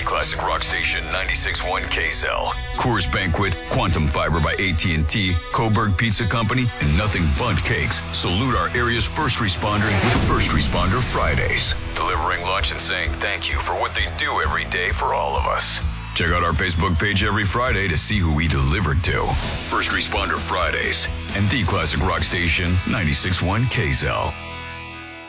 Classic Rock Station 96.1 KZL. Coors Banquet, Quantum Fiber by AT&T, Coburg Pizza Company, and Nothing Bundt Cakes salute our area's first responder with First Responder Fridays. Delivering lunch and saying thank you for what they do every day for all of us. Check out our Facebook page every Friday to see who we delivered to. First Responder Fridays and the Classic Rock Station 96.1 KZL.